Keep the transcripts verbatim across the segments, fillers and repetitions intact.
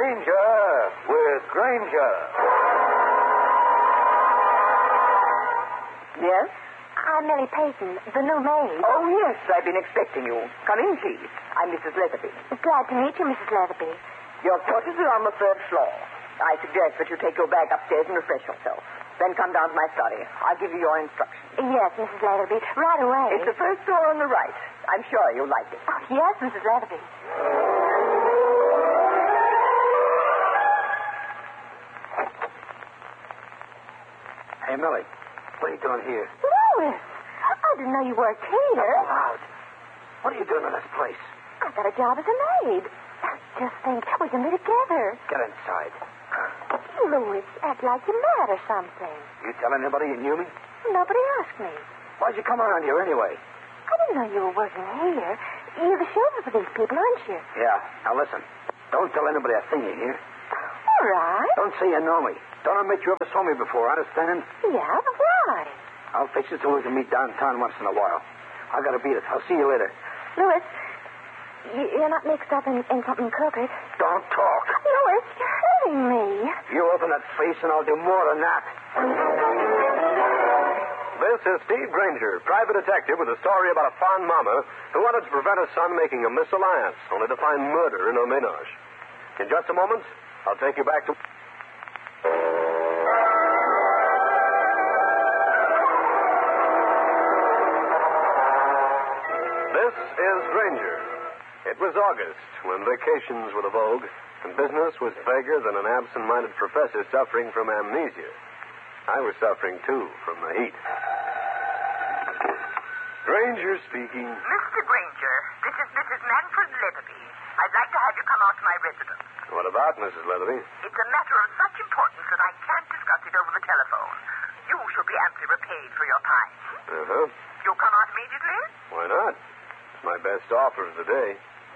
Danger with Granger. Yes? I'm Millie Payton, the new maid. Oh, yes, I've been expecting you. Come in, please. I'm Missus Leatherby. Glad to meet you, Missus Leatherby. Your quarters are on the third floor. I suggest that you take your bag upstairs and refresh yourself. Then come down to my study. I'll give you your instructions. Yes, Missus Leatherby, right away. It's the first door on the right. I'm sure you'll like it. Oh, yes, Missus Leatherby. Hey, Millie, what are you doing here? Louis, I didn't know you worked here. Loud. What are you doing in this place? I got a job as a maid. Just think, we can be together. Get inside. Louis, act like you're mad or something. You tell anybody you knew me? Nobody asked me. Why'd you come around here anyway? I didn't know you were working here. You're the chauffeur for these people, aren't you? Yeah. Now listen. Don't tell anybody a thing you hear. All right. Don't say you know me. Don't admit you ever saw me before, understand? Yeah, but why? I'll fix it so we can meet downtown once in a while. I gotta beat it. I'll see you later. Louis, you- you're not mixed up in, in something crooked. Don't talk. Louis, you're hurting me. You open that face and I'll do more than that. This is Steve Granger, private detective, with a story about a fond mama who wanted to prevent her son making a misalliance, only to find murder in her menage. In just a moment, I'll take you back to... This is Granger. It was August when vacations were the vogue, and business was bigger than an absent-minded professor suffering from amnesia. I was suffering, too, from the heat. Granger speaking. Mister Granger, this is Missus Manfred Leatherby. I'd like to have you come out to my residence. What about, Missus Leatherby? It's a matter of such importance that I can't discuss it over the telephone. You shall be amply repaid for your time. Uh-huh. You'll come out immediately? Why not? It's my best offer of the day.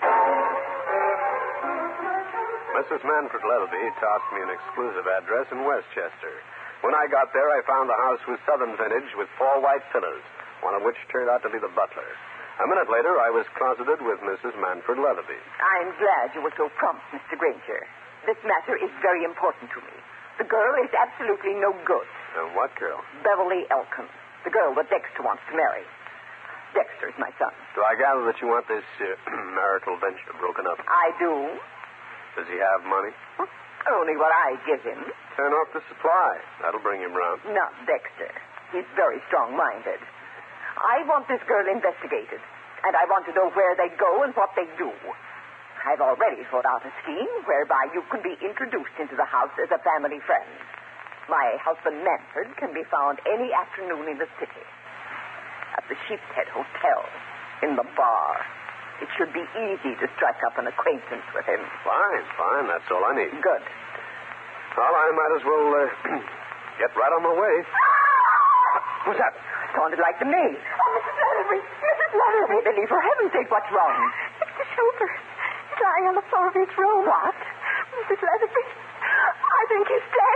Missus Manfred Leatherby tossed me an exclusive address in Westchester. When I got there, I found the house was southern vintage with four white pillars, one of which turned out to be the butler. A minute later, I was closeted with Missus Manfred Leatherby. I'm glad you were so prompt, Mister Granger. This matter is very important to me. The girl is absolutely no good. Uh, what girl? Beverly Elkin, the girl that Dexter wants to marry. Dexter's my son. Do I gather that you want this uh, marital venture broken up? I do. Does he have money? Only what I give him. Turn off the supply. That'll bring him round. Not Dexter. He's very strong-minded. I want this girl investigated, and I want to know where they go and what they do. I've already thought out a scheme whereby you can be introduced into the house as a family friend. My husband Manfred can be found any afternoon in the city. At the Sheepshead Hotel, in the bar. It should be easy to strike up an acquaintance with him. Fine, fine. That's all I need. Good. Well, I might as well uh, get right on my way. What's that? Sounded like the maid. Oh, Missus Leatherby. Missus Leatherby. Billy, for heaven's sake, what's wrong? It's the chauffeur. He's lying on the floor of his room. What? Missus Leatherby, I think he's dead.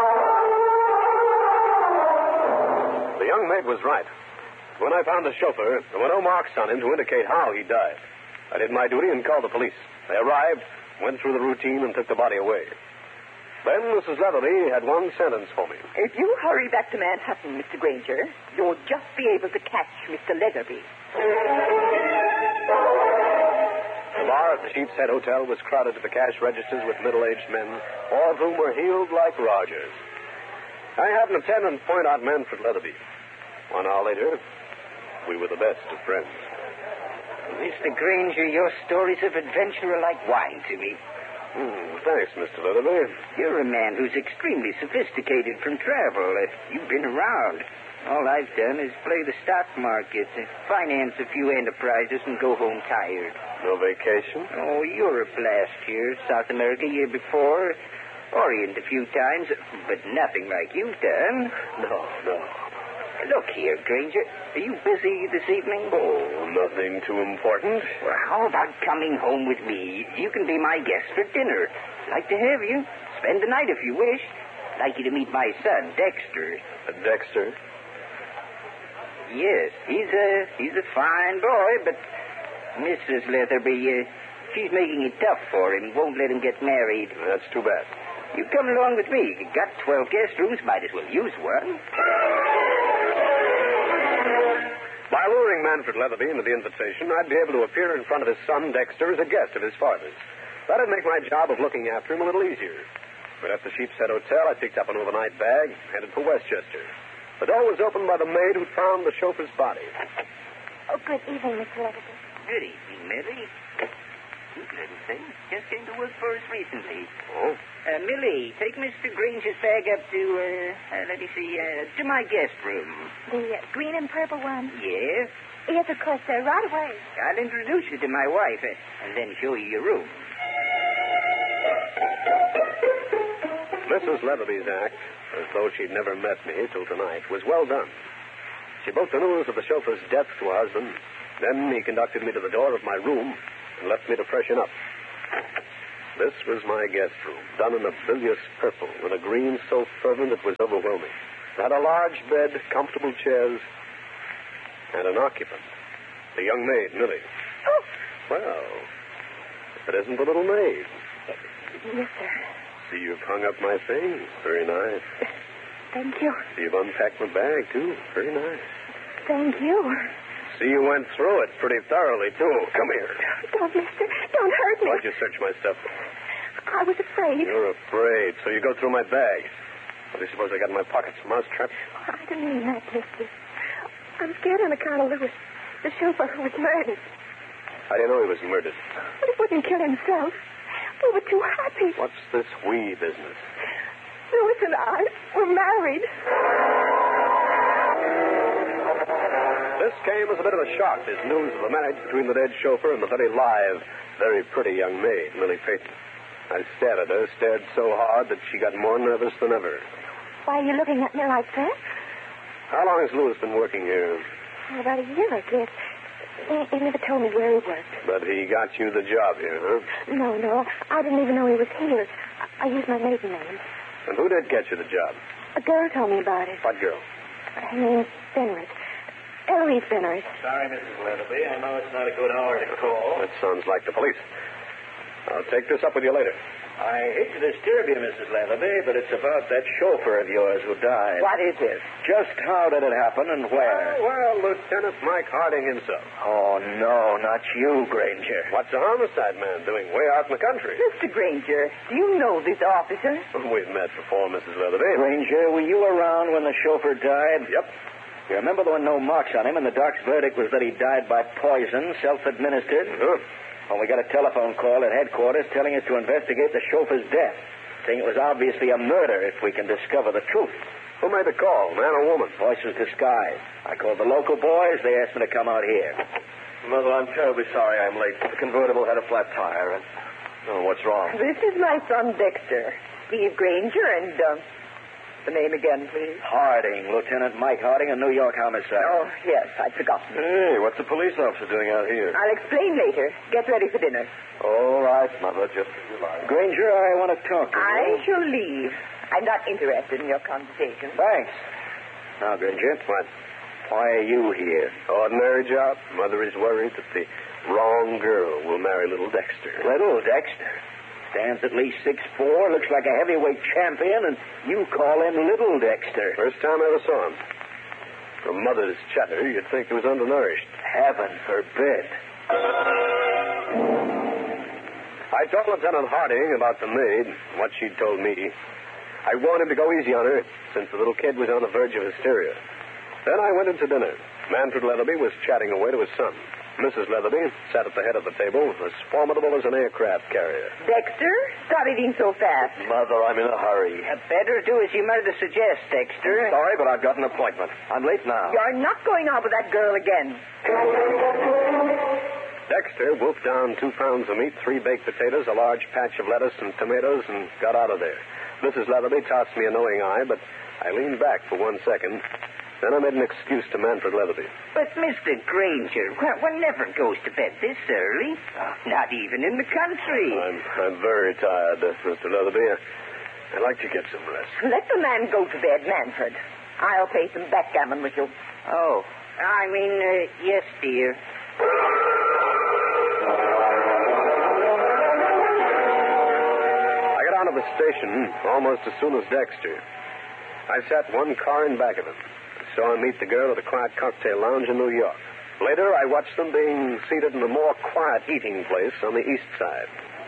The young maid was right. When I found the chauffeur, there were no marks on him to indicate how he died. I did my duty and called the police. They arrived, went through the routine, and took the body away. Then Missus Leatherby had one sentence for me. If you hurry back to Manhattan, Mister Granger, you'll just be able to catch Mister Leatherby. The bar at the Sheepshead Hotel was crowded to the cash registers with middle-aged men, all of whom were heeled like Rogers. I had an attendant point out Manfred Leatherby. One hour later, we were the best of friends. Mister Granger, your stories of adventure are like wine to me. Hmm, thanks, Mister Leatherby. You're a man who's extremely sophisticated from travel. Uh, you've been around. All I've done is play the stock market, uh, finance a few enterprises, and go home tired. No vacation? Oh, Europe last year, South America year before, Orient a few times, but nothing like you've done. No, no. Look here, Granger. Are you busy this evening? Oh, nothing too important. Well, how about coming home with me? You can be my guest for dinner. Like to have you. Spend the night if you wish. Like you to meet my son, Dexter. Uh, Dexter? Yes, he's a he's a fine boy, but Missus Leatherby, uh, She's making it tough for him, won't let him get married. That's too bad. You come along with me. You got twelve guest rooms, might as well use one. By luring Manfred Leatherby into the invitation, I'd be able to appear in front of his son, Dexter, as a guest of his father's. That'd make my job of looking after him a little easier. But at the Sheepshead Hotel, I picked up an overnight bag, headed for Westchester. The door was opened by the maid who found the chauffeur's body. Oh, good evening, Mister Leatherby. Good evening, Millie. Good little thing. Just came to work for us recently. Oh? Uh, Millie, take Mister Granger's bag up to, uh, uh let me see, uh, to my guest room. The uh, green and purple one? Yes? Yes, of course, sir. Right away. I'll introduce you to my wife, uh, and then show you your room. Missus Leatherby's act, as though she'd never met me till tonight, was well done. She broke the news of the chauffeur's death to her husband. Then he conducted me to the door of my room and left me to freshen up. This was my guest room, done in a bilious purple, with a green so fervent it was overwhelming. It had a large bed, comfortable chairs, and an occupant, the young maid, Millie. Oh. Well, it isn't the little maid. Yes, sir. See, you've hung up my things. Very nice. Thank you. See, you've unpacked my bag, too. Very nice. Thank you. See, you went through it pretty thoroughly, too. Come here. Don't, mister. Don't hurt me. Why'd you search my stuff? I was afraid. You're afraid, so you go through my bag. What do you suppose I got in my pockets? Mousetraps? I didn't mean that, mister. I'm scared on account of Lewis, the chauffeur who was murdered. How do you know he was murdered? But he wouldn't kill himself. We were too happy. What's this we business? Lewis and I were married. This came as a bit of a shock, this news of the marriage between the dead chauffeur and the very live, very pretty young maid, Millie Peyton. I stared at her, stared so hard that she got more nervous than ever. Why are you looking at me like that? How long has Lewis been working here? Oh, about a year, I guess. He, he never told me where he worked. But he got you the job here, huh? No, no. I didn't even know he was here. I, I used my maiden name. And who did get you the job? A girl told me about it. What girl? Her name's Fenris. Eloise Fenris. Sorry, Missus Leatherby. I know it's not a good hour to call. That sounds like the police. I'll take this up with you later. I hate to disturb you, Missus Leatherby, but it's about that chauffeur of yours who died. What is it? Just how did it happen and where? Oh, well, Lieutenant Mike Harding himself. Oh, no, not you, Granger. What's a homicide man doing way out in the country? Mister Granger, do you know this officer? We've met before, Missus Leatherby. Granger, were you around when the chauffeur died? Yep. You remember there were no marks on him, and the doc's verdict was that he died by poison, self-administered? Uh-huh. Well, we got a telephone call at headquarters telling us to investigate the chauffeur's death, saying it was obviously a murder if we can discover the truth. Who made the call, man or woman? Voice was disguised. I called the local boys. They asked me to come out here. Mother, I'm terribly sorry I'm late. The convertible had a flat tire, and... Oh, what's wrong? This is my son, Dexter. Steve Granger, and, uh, the name again, please. Harding, Lieutenant Mike Harding, a New York homicide. Oh, yes, I'd forgotten. Hey, what's the police officer doing out here? I'll explain later. Get ready for dinner. All right, Mother, just as you like. Granger, I want to talk to you. I shall leave. I'm not interested in your conversation. Thanks. Now, Granger. What? Why are you here? Ordinary job. Mother is worried that the wrong girl will marry little Dexter. Little Dexter. Stands at least six foot four, looks like a heavyweight champion, and you call him Little Dexter. First time I ever saw him. From Mother's chatter, you'd think he was undernourished. Heaven forbid. I told Lieutenant Harding about the maid, what she'd told me. I warned him to go easy on her, since the little kid was on the verge of hysteria. Then I went into dinner. Manfred Leatherby was chatting away to his son. Missus Leatherby sat at the head of the table, as formidable as an aircraft carrier. Dexter, stop eating so fast. Mother, I'm in a hurry. Uh, better do as your mother suggests, Dexter. Sorry, but I've got an appointment. I'm late now. You're not going out with that girl again. Dexter wolfed down two pounds of meat, three baked potatoes, a large patch of lettuce and tomatoes, and got out of there. Missus Leatherby tossed me a knowing eye, but I leaned back for one second. Then I made an excuse to Manfred Leatherby. But, Mister Granger, one, one never goes to bed this early. Not even in the country. I'm, I'm very tired, uh, Mister Leatherby. I, I'd like to get some rest. Let the man go to bed, Manfred. I'll play some backgammon with you. Oh, I mean, uh, yes, dear. of the station almost as soon as Dexter. I sat one car in back of him. Saw him meet the girl at a quiet cocktail lounge in New York. Later, I watched them being seated in a more quiet eating place on the east side.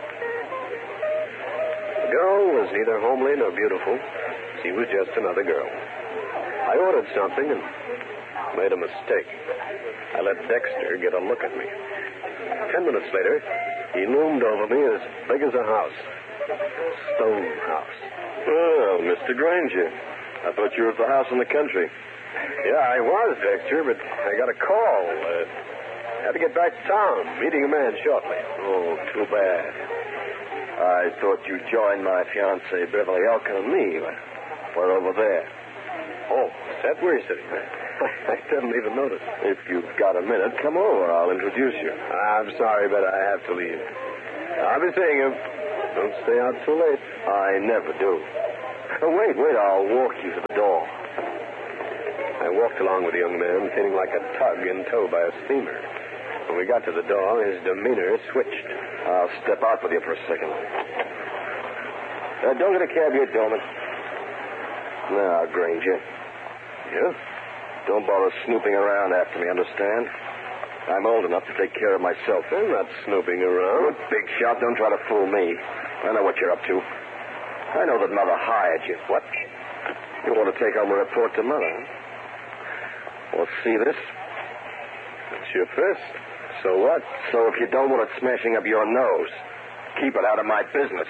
The girl was neither homely nor beautiful. She was just another girl. I ordered something and made a mistake. I let Dexter get a look at me. Ten minutes later, he loomed over me as big as a house. Stone house. Oh, Mister Granger. I thought you were at the house in the country. Yeah, I was, Dexter, but I got a call. Uh, had to get back to town. Meeting a man shortly. Oh, too bad. I thought you joined my fiancée, Beverly Elkin, and me. We're over there. Oh, is that where you're sitting? I didn't even notice. If you've got a minute, come over. I'll introduce you. I'm sorry, but I have to leave. I'll be seeing you. Don't stay out too late. I never do. Oh, wait, wait. I'll walk you to the door. I walked along with the young man, feeling like a tug in tow by a steamer. When we got to the door, his demeanor switched. I'll step out with you for a second. Uh, don't get a cab yet, Dolman. Now, Granger. Yeah? Don't bother snooping around after me, understand? I'm old enough to take care of myself. I'm not snooping around. Good big shot. Don't try to fool me. I know what you're up to. I know that Mother hired you. What? You want to take home a report to Mother, huh? Well, see this? It's your fist. So what? So if you don't want it smashing up your nose, keep it out of my business.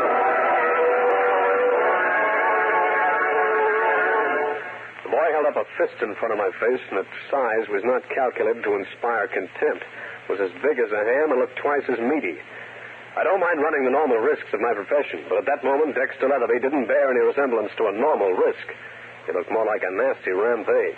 The boy held up a fist in front of my face, and its size was not calculated to inspire contempt. It was as big as a ham and looked twice as meaty. I don't mind running the normal risks of my profession, but at that moment, Dexter Leatherby didn't bear any resemblance to a normal risk. He looked more like a nasty rampage.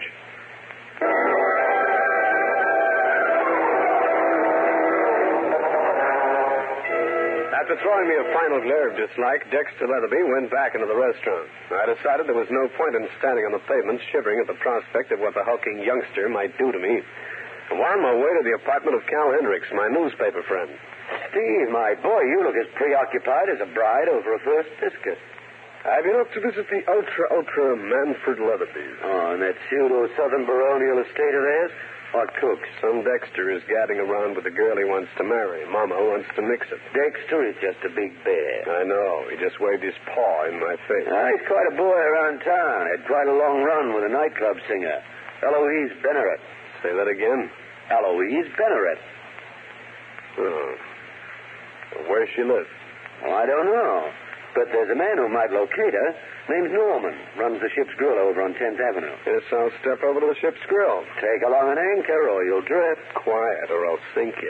After throwing me a final glare of dislike, Dexter Leatherby went back into the restaurant. I decided there was no point in standing on the pavement shivering at the prospect of what the hulking youngster might do to me. I wound my way to the apartment of Cal Hendricks, my newspaper friend. Steve, my boy, you look as preoccupied as a bride over a first biscuit. I've been up to visit the ultra-ultra Manfred Leatherby. Oh, and that pseudo-southern baronial estate of theirs? What cooks? Some Dexter is gadding around with the girl he wants to marry. Mama wants to mix it. Dexter is just a big bear. I know. He just waved his paw in my face. Ah, he's quite a boy around town. Had quite a long run with a nightclub singer, Eloise Benneret. Say that again? Eloise Benneret. Oh. Well, where's she live? Oh, I don't know. But there's a man who might locate her. Name's Norman. Runs the Ship's Grill over on tenth Avenue. Yes, I'll step over to the Ship's Grill. Take along an anchor or you'll drift. Quiet or I'll sink you.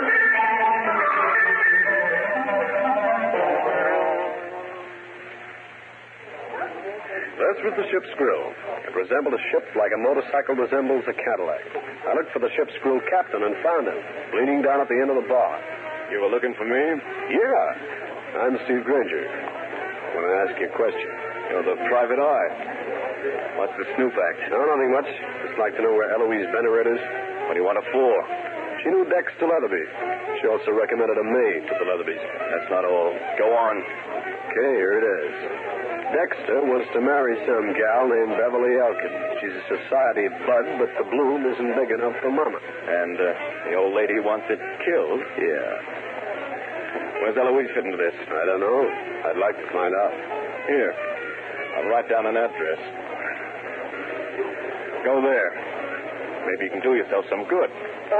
This was the Ship's Grill. It resembled a ship like a motorcycle resembles a Cadillac. I looked for the Ship's Grill captain and found him, leaning down at the end of the bar. You were looking for me? Yeah. I'm Steve Granger. I want to ask you a question. You're the private eye. What's the snoop act? No, nothing much. Just like to know where Eloise Benneret is. What do you want her for? She knew Dexter Leatherby. She also recommended a maid to the Leatherbys. That's not all. Go on. Okay, here it is. Dexter wants to marry some gal named Beverly Elkin. She's a society bud, but the bloom isn't big enough for Mama. And uh, the old lady wants it killed? Yeah. Where's Eloise fit into this? I don't know. I'd like to find out. Here. I'll write down an address. Go there. Maybe you can do yourself some good.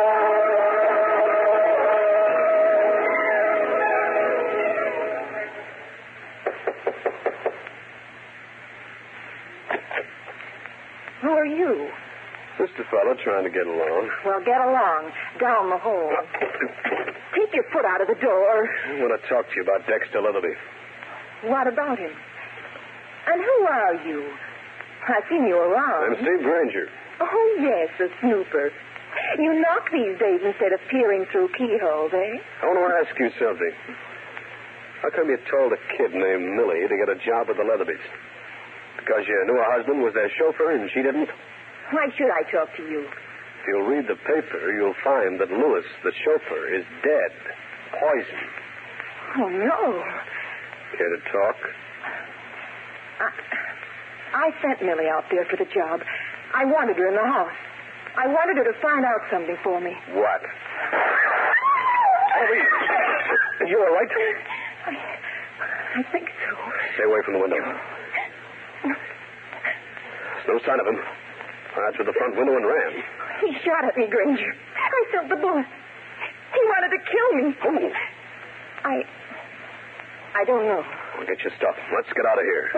Who are you? Just a fella trying to get along. Well, get along. Down the hole. Take your foot out of the door. I want to talk to you about Dexter Leatherby. What about him? And who are you? I've seen you around. I'm Steve Granger. Oh, yes, a snooper. You knock these days instead of peering through keyholes, eh? I want to ask you something. How come you told a kid named Millie to get a job with the Leatherbys? Because you knew her husband was their chauffeur and she didn't? Why should I talk to you? If you'll read the paper, you'll find that Lewis, the chauffeur, is dead. Poisoned. Oh, no. Care to talk? I, I sent Millie out there for the job. I wanted her in the house. I wanted her to find out something for me. What? Eloise, are you all right? I, I think so. Stay away from the window. There's no sign of him. I through the front window and ran. He shot at me, Granger. I felt the bullet. He wanted to kill me. Who? I... I don't know. Well, get your stuff. Let's get out of here.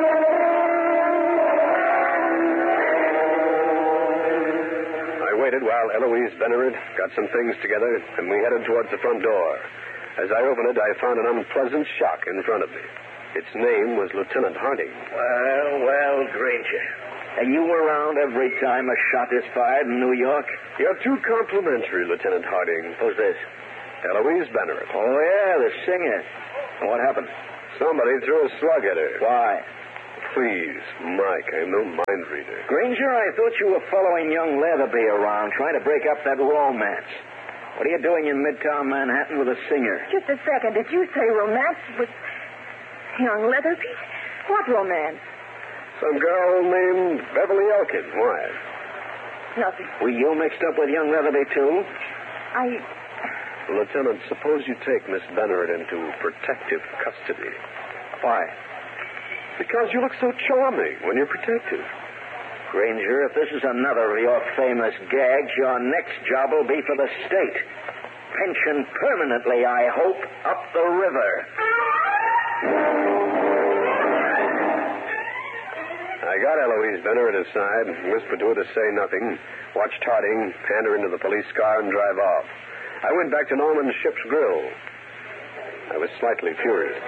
I waited while Eloise Benneret got some things together, and we headed towards the front door. As I opened it, I found an unpleasant shock in front of me. Its name was Lieutenant Harding. Well, well, Granger. And you were around every time a shot is fired in New York? You're too complimentary, Lieutenant Harding. Who's this? Eloise Benneret. Oh, yeah, the singer. What happened? Somebody threw a slug at her. Why? Please, Mike, I'm no mind reader. Granger, I thought you were following young Leatherby around, trying to break up that romance. What are you doing in Midtown Manhattan with a singer? Just a second. Did you say romance with young Leatherby? What romance? Some girl named Beverly Elkin. Why? Nothing. Were you mixed up with young Leatherby, too? I... Lieutenant, suppose you take Miss Benneret into protective custody. Why? Because you look so charming when you're protected. Granger, if this is another of your famous gags, your next job will be for the state. Pension permanently, I hope, up the river. I got Eloise Benneret aside, whispered to her to say nothing, watched Harding hand her into the police car and drive off. I went back to Norman's Ship's Grill. I was slightly furious.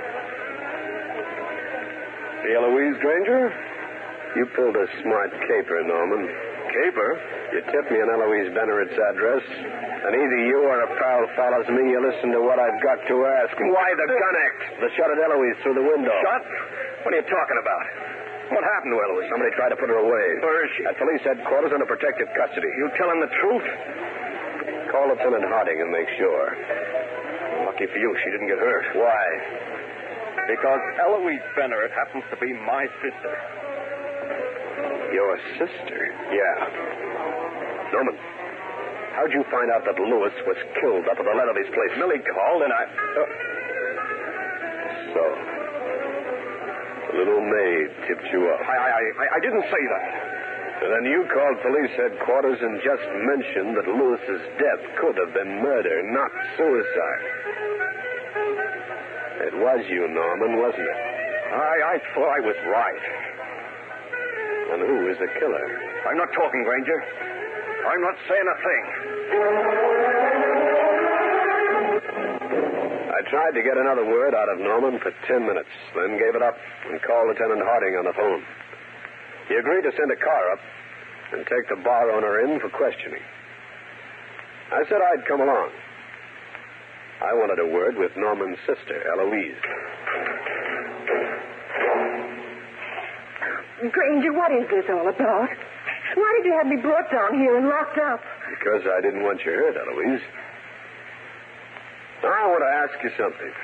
The Eloise Granger? You pulled a smart caper, Norman. Caper? You tipped me on Eloise Benneret's address, and either you or a pal follows me, you listen to what I've got to ask. Why the gun act? The shot at Eloise through the window. Shot? What are you talking about? What happened to Eloise? Somebody tried to put her away. Where is she? At police headquarters under protective custody. You telling the truth? Call Lieutenant Harding and make sure. Lucky for you, she didn't get hurt. Why? Because Eloise Benneret happens to be my sister. Your sister? Yeah. Norman, how'd you find out that Lewis was killed up at the Leatherby's place? Millie called and I... Uh, so, the little maid tipped you up. I, I, I, I didn't say that. And then you called police headquarters and just mentioned that Lewis's death could have been murder, not suicide. It was you, Norman, wasn't it? I, I thought I was right. And who is the killer? I'm not talking, Granger. I'm not saying a thing. I tried to get another word out of Norman for ten minutes, then gave it up and called Lieutenant Harding on the phone. He agreed to send a car up and take the bar owner in for questioning. I said I'd come along. I wanted a word with Norman's sister, Eloise. Granger, what is this all about? Why did you have me brought down here and locked up? Because I didn't want you hurt, Eloise. Now, I want to ask you something.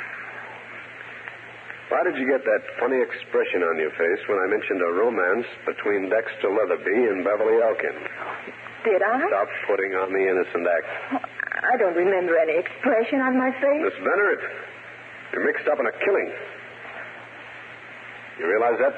Why did you get that funny expression on your face when I mentioned a romance between Dexter Leatherby and Beverly Elkin? Did I? Stop putting on the innocent act. I don't remember any expression on my face. Miss Benneret, you're mixed up in a killing. You realize that?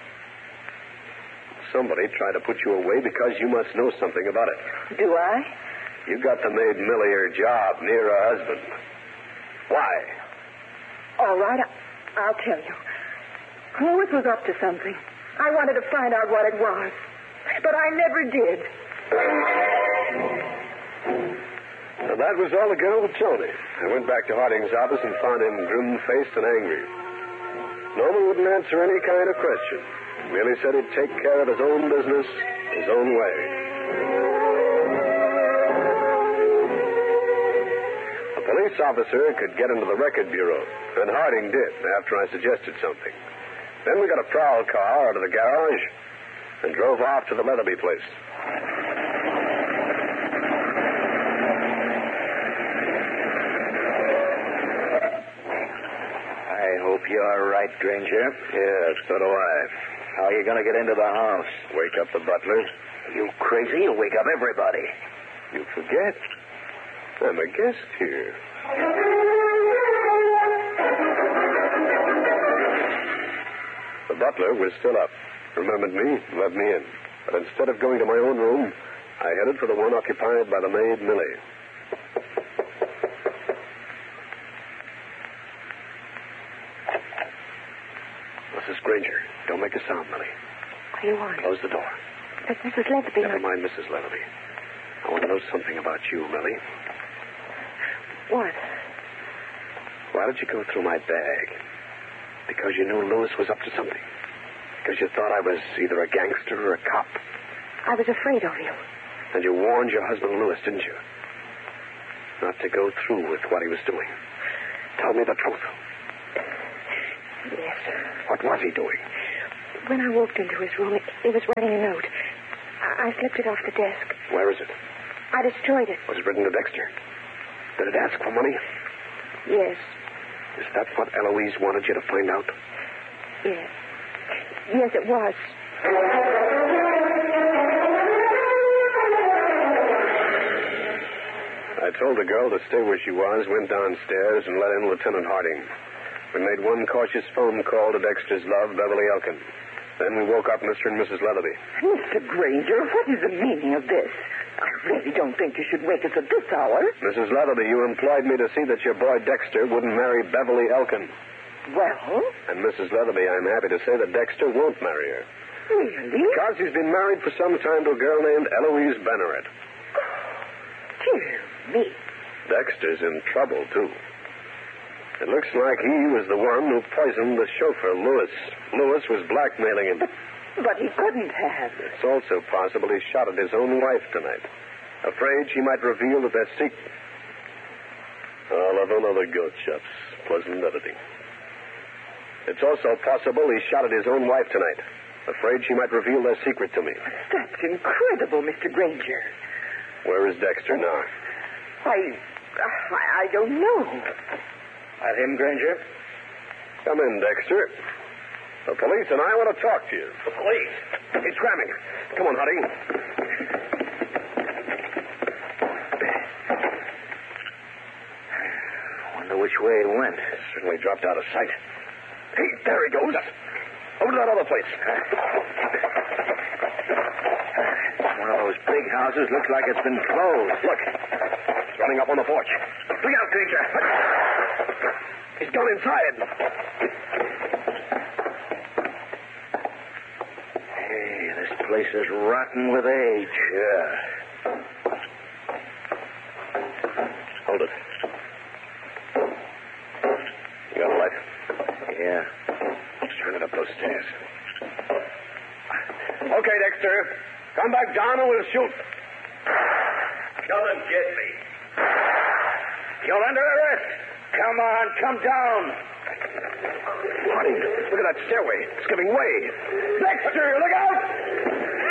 Somebody tried to put you away because you must know something about it. Do I? You got the maid Millie her job near her husband. Why? All right, I- I'll tell you. Lewis was up to something. I wanted to find out what it was, but I never did. Now, that was all the girl would tell me. I went back to Harding's office and found him grim-faced and angry. Norman wouldn't answer any kind of question. Merely said he'd take care of his own business his own way. A police officer could get into the record bureau, and Harding did after I suggested something. Then we got a prowl car out of the garage and drove off to the Leatherby place. I hope you're right, Granger. Yes, so do I. How are you going to get into the house? Wake up the butler. You crazy? You'll wake up everybody. You forget. I'm a guest here. The butler was still up. Remembered me, let me in. But instead of going to my own room, I headed for the one occupied by the maid, Millie. Missus Granger, don't make a sound, Millie. What do you want? Close the door. But Missus Leatherby... Never mind Missus Leatherby. I want to know something about you, Millie. What? Why did you go through my bag? Because you knew Lewis was up to something? Because you thought I was either a gangster or a cop? I was afraid of you. And you warned your husband Lewis, didn't you? Not to go through with what he was doing. Tell me the truth. Yes. What was he doing? When I walked into his room, he was writing a note. I, I slipped it off the desk. Where is it? I destroyed it. Was it written to Dexter? Did it ask for money? Yes. Is that what Eloise wanted you to find out? Yes. Yes, it was. I told the girl to stay where she was, went downstairs, and let in Lieutenant Harding. We made one cautious phone call to Dexter's love, Beverly Elkin. Then we woke up Mister and Missus Leatherby. Mister Granger, what is the meaning of this? I really don't think you should wake us at this hour. Missus Leatherby, you employed me to see that your boy Dexter wouldn't marry Beverly Elkin. Well? And Missus Leatherby, I'm happy to say that Dexter won't marry her. Really? Because he's been married for some time to a girl named Eloise Benneret. Dear me. Dexter's in trouble, too. It looks like he was the one who poisoned the chauffeur, Lewis. Lewis was blackmailing him. But, but he couldn't have. It's also possible he shot at his own wife tonight. Afraid she might reveal that their secret... I'll have another goat, Chaps. Pleasant editing. It's also possible he shot at his own wife tonight. Afraid she might reveal their secret to me. That's incredible, Mister Granger. Where is Dexter now? I... I, I don't know. That him, Granger? Come in, Dexter. The police and I want to talk to you. The police? It's cramming. Come on, Huddy. Wonder which way he went. Certainly dropped out of sight. Hey, there he goes. Over to that other place. One of those big houses looks like it's been closed. Look. It's running up on the porch. Look out, Granger. He's gone inside. Hey, this place is rotten with age. Yeah. Hold it. You got a light? Yeah. Let's turn it up those stairs. Okay, Dexter. Come back down and we'll shoot. Come and get me. You're under arrest. Come on, come down. Harding, look at that stairway. It's giving way. Dexter, look out!